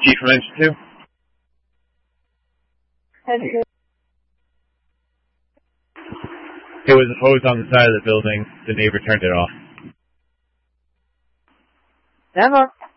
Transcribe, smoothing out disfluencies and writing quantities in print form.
Chief from Engine 2? It was a hose on the side of the building. The neighbor turned it off. Never.